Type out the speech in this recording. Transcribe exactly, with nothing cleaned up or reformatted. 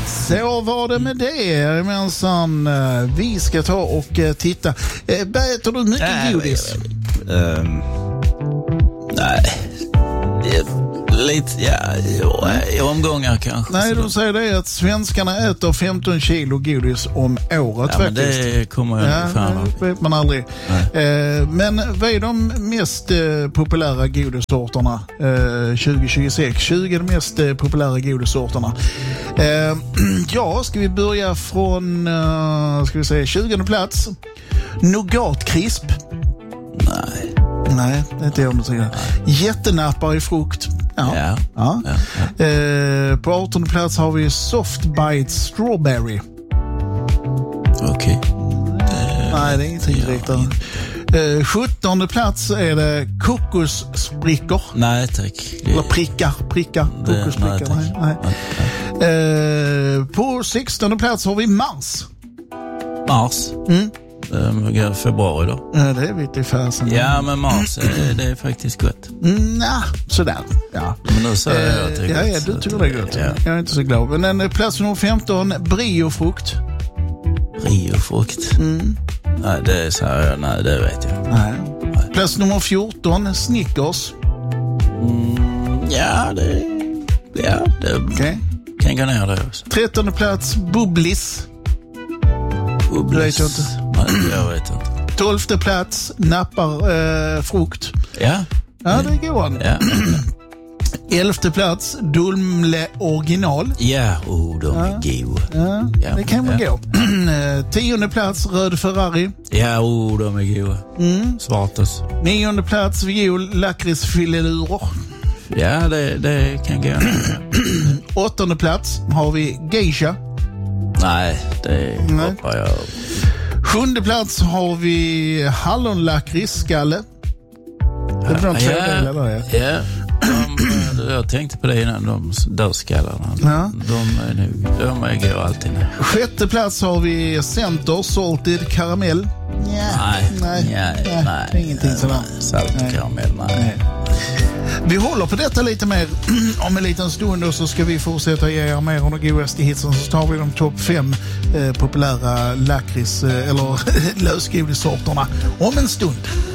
Så var det med det. Mensan, vi ska ta och titta. Äter du mycket nej, godis? Um, nej. Lite, ja, ja, i omgångar kanske. Nej, de säger det att svenskarna äter femton kilo godis om året ja, faktiskt. Men det kommer jag ja, fan det vet man aldrig. Eh, men vad är de mest eh, populära godissorterna eh, tjugo tjugosex? tjugo de mest eh, populära godissorterna. Eh, ja, ska vi börja från eh, ska vi säga tjugonde plats. Nougat crisp. Nej. Nej, det är inte jag tycker. Jättenappar i frukt. Ja. Ja. Ja. Ja, ja. Eh, på artonde plats har vi Soft Bites Strawberry. Okej. Okay. Nej, det är ingenting direkt. Eh, sjuttonde plats är det kokossprickor. Nej, tack. Det... Eller prickar, prickar, kokosprickar. Nej, nej. nej. nej. Eh, på sextonde plats har vi Mars. Mars? Mm. Um, februari då. Ja, det är vitt i färsen. Ja, men Mars, det, det är faktiskt gott. Mm, nah, sådär. Ja. Men nu säger jag att det är ja, gott. Ja, du tycker det är gott. Ja. Jag är inte så glad. Men en plats nummer femton, briofrukt. Briofrukt? Mm. Nej, det är så här, nej, det vet jag. Nej. nej. Plats nummer fjorton, Snickers. Mm, ja, det, ja, det okay. kan gå ner det också. trettonde plats, Bubblis. Bubblis. Det vet jag inte. Nej, jag vet inte. tolfte plats, nappar eh, frukt. Ja. Ja, det går an. Ja. elfte plats, Dumle original. Ja, oh, de är ja. goda. Ja, ja, det kan man ja. gå. tionde plats, Röd Ferrari. Ja, oh, de är goda. Mm. Svartas. Nionde plats, Viol lakritsfilelurer. Ja, det, det kan gå. Åttonde plats har vi Geisha. Nej, det hoppar jag. Sjunde plats har vi hallonlakritsskalle. Det blir de två ja, delar där, ja. Ja. De, jag tänkte på det innan, de dödskallarna. Ja. De är nog, de är går alltid ner. Sjätte plats har vi Center Salted Caramel. Ja. Nej, nej, nej, nej, nej. Det är ingenting sådär. Salt karamell, nej. nej. Vi håller på detta lite mer om en liten stund och så ska vi fortsätta ge er mer om de godaste hitsen. Så tar vi de topp fem eh, populära lakrits eh, eller lösgodissorterna om en stund.